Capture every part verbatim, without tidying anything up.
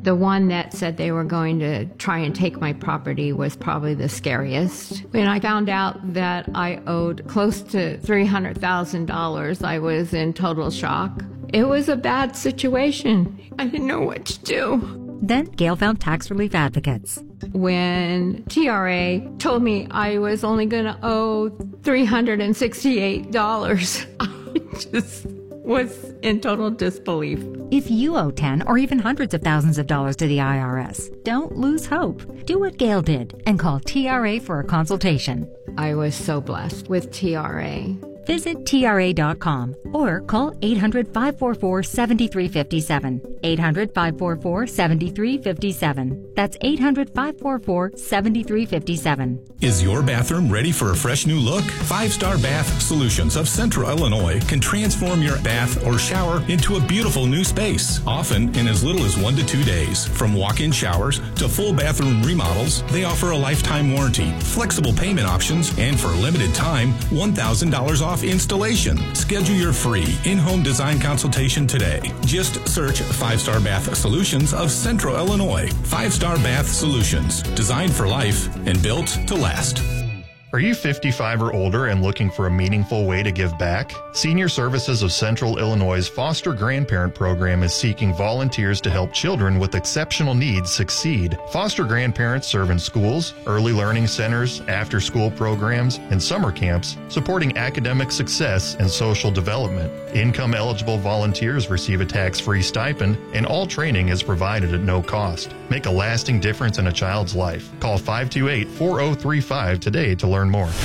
The one that said they were going to try and take my property was probably the scariest. When I found out that I owed close to three hundred thousand dollars, I was in total shock. It was a bad situation. I didn't know what to do. Then Gail found tax relief advocates. When T R A told me I was only going to owe three hundred sixty-eight dollars, I just was in total disbelief. If you owe ten or even hundreds of thousands of dollars to the I R S, don't lose hope. Do what Gail did and call T R A for a consultation. I was so blessed with T R A. Visit T R A dot com or call eight hundred, five four four, seven three five seven. eight hundred, five four four, seven three five seven. That's eight hundred, five four four, seven three five seven. Is your bathroom ready for a fresh new look? Five Star Bath Solutions of Central Illinois can transform your bath or shower into a beautiful new space, often in as little as one to two days. From walk-in showers to full bathroom remodels, they offer a lifetime warranty, flexible payment options, and for a limited time, one thousand dollars off installation. Schedule your free in-home design consultation today. Just search Five Star Bath Solutions of Central Illinois. Five Star Bath Solutions, designed for life and built to last. Are you fifty-five or older and looking for a meaningful way to give back? Senior Services of Central Illinois' Foster Grandparent Program is seeking volunteers to help children with exceptional needs succeed. Foster grandparents serve in schools, early learning centers, after-school programs, and summer camps, supporting academic success and social development. Income-eligible volunteers receive a tax-free stipend, and all training is provided at no cost. Make a lasting difference in a child's life. Call five two eight, four zero three five today to learn more.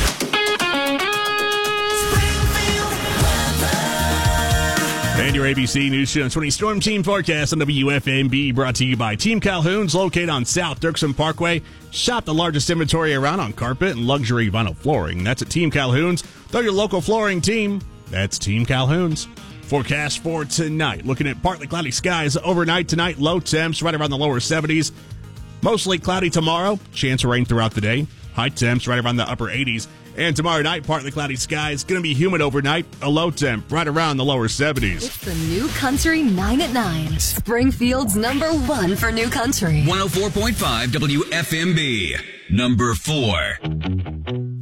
And your A B C News Channel twenty Storm Team Forecast on W F M B, brought to you by Team Calhoun's, located on South Dirksen Parkway. Shop the largest inventory around on carpet and luxury vinyl flooring. That's at Team Calhoun's. They're your local flooring team. That's Team Calhoun's. Forecast for tonight. Looking at partly cloudy skies overnight tonight. Low temps right around the lower seventies. Mostly cloudy tomorrow. Chance of rain throughout the day. High temps right around the upper eighties. And tomorrow night, partly cloudy skies. Going to be humid overnight. A low temp right around the lower seventies. It's the New Country nine at nine. Springfield's number one for New Country. one oh four point five W F M B. Number four.